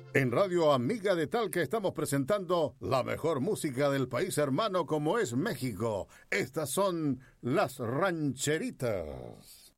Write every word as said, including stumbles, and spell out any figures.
En Radio Amiga de Talca estamos presentando la mejor música del país hermano como es México. Estas son las rancheritas.